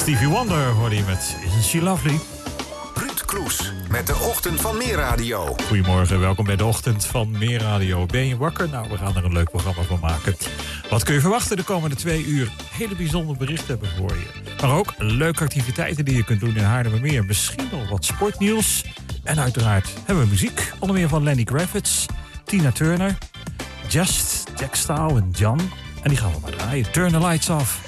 Stevie Wonder hoorde je met Isn't She Lovely? Ruud Kroes met de Ochtend van Meerradio. Goedemorgen, welkom bij de Ochtend van Meerradio. Ben je wakker? Nou, we gaan er een leuk programma van maken. Wat kun je verwachten de komende 2 uur? Hele bijzondere berichten hebben we voor je. Maar ook leuke activiteiten die je kunt doen in Haarlemmermeer. Misschien wel wat sportnieuws. En uiteraard hebben we muziek. Onder meer van Lenny Kravitz, Tina Turner, Just, Textile en Jan. En die gaan we maar draaien. Turn the Lights Off.